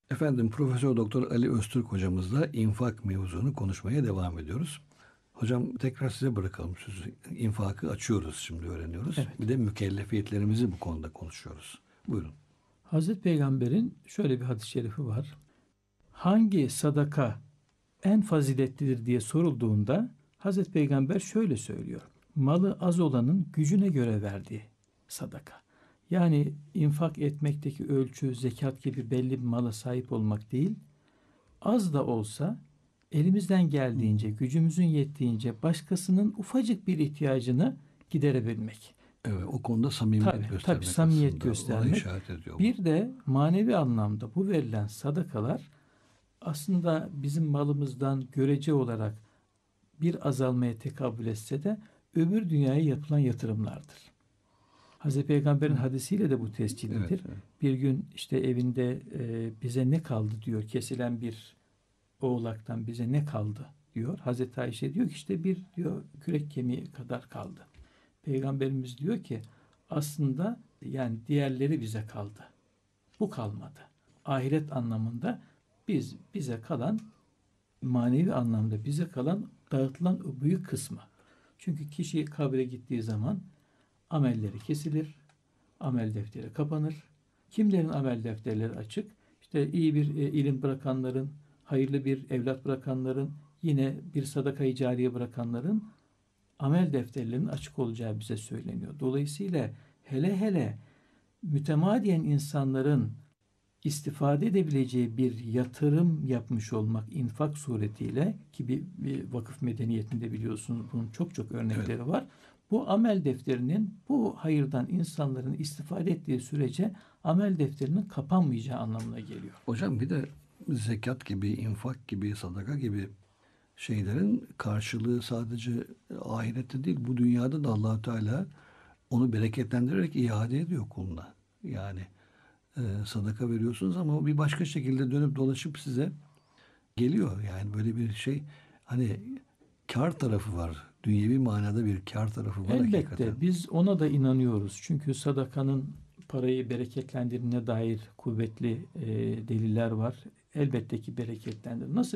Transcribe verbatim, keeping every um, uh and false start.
Efendim Profesör Doktor Ali Öztürk hocamızla infak mevzunu konuşmaya devam ediyoruz. Hocam tekrar size bırakalım sözü. İnfakı açıyoruz, şimdi öğreniyoruz. Evet. Bir de mükellefiyetlerimizi bu konuda konuşuyoruz. Buyurun. Hazreti Peygamber'in şöyle bir hadis-i şerifi var. Hangi sadaka en faziletlidir diye sorulduğunda Hazreti Peygamber şöyle söylüyor. Malı az olanın gücüne göre verdiği sadaka. Yani infak etmekteki ölçü zekat gibi belli bir mala sahip olmak değil, az da olsa elimizden geldiğince, gücümüzün yettiğince başkasının ufacık bir ihtiyacını giderebilmek. Evet, o konuda samimiyet Tabii, göstermek tabii samimiyet aslında. Ona göstermek. işaret ediyor bu. Bir de manevi anlamda bu verilen sadakalar aslında bizim malımızdan görece olarak bir azalmaya tekabül etse de öbür dünyaya yapılan yatırımlardır. Hazreti Peygamber'in hadisiyle de bu tescillidir. Evet, evet. Bir gün işte evinde e, bize ne kaldı diyor. Kesilen bir oğlaktan bize ne kaldı diyor. Hazreti Ayşe diyor ki işte bir diyor kürek kemiği kadar kaldı. Peygamberimiz diyor ki aslında yani diğerleri bize kaldı. Bu kalmadı. Ahiret anlamında biz bize kalan manevi anlamda bize kalan dağıtılan o büyük kısmı. Çünkü kişi kabre gittiği zaman amelleri kesilir, amel defteri kapanır. Kimlerin amel defterleri açık? İşte iyi bir e, ilim bırakanların, hayırlı bir evlat bırakanların, yine bir sadaka-i cariye bırakanların amel defterlerinin açık olacağı bize söyleniyor. Dolayısıyla hele hele mütemadiyen insanların istifade edebileceği bir yatırım yapmış olmak infak suretiyle ki bir, bir vakıf medeniyetinde biliyorsunuz bunun çok çok örnekleri Evet. var. Bu amel defterinin bu hayırdan insanların istifade ettiği sürece amel defterinin kapanmayacağı anlamına geliyor. Hocam bir de zekat gibi, infak gibi, sadaka gibi şeylerin karşılığı sadece ahirette değil, bu dünyada da Allah Teala onu bereketlendirerek iade ediyor kuluna. Yani e, sadaka veriyorsunuz ama o bir başka şekilde dönüp dolaşıp size geliyor. Yani böyle bir şey, hani kar tarafı var. Dünyevi manada bir kar tarafı var hakikaten. Elbette biz ona da inanıyoruz. Çünkü sadakanın parayı bereketlendirdiğine dair kuvvetli e, deliller var. Elbette ki bereketlendirir. Nasıl